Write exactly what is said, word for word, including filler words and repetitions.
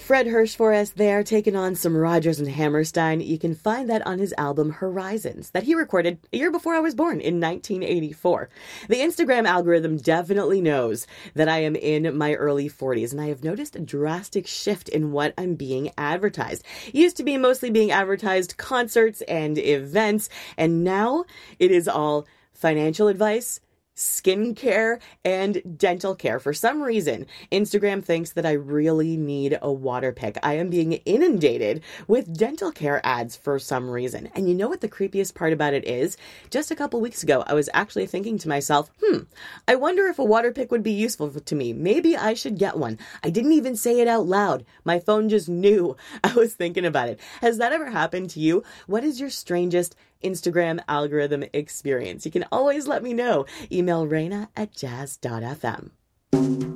Fred Hirsch for us there, taking on some Rodgers and Hammerstein. You can find that on his album Horizons that he recorded a year before I was born in nineteen eighty-four. The Instagram algorithm definitely knows that I am in my early forties, and I have noticed a drastic shift in what I'm being advertised. It used to be mostly being advertised concerts and events, and now it is all financial advice, skincare, and dental care. For some reason, Instagram thinks that I really need a water pick. I am being inundated with dental care ads for some reason. And you know what the creepiest part about it is? Just a couple weeks ago, I was actually thinking to myself, hmm, I wonder if a water pick would be useful to me. Maybe I should get one. I didn't even say it out loud. My phone just knew I was thinking about it. Has that ever happened to you? What is your strangest Instagram algorithm experience? You can always let me know. Email Raina at jazz dot f m.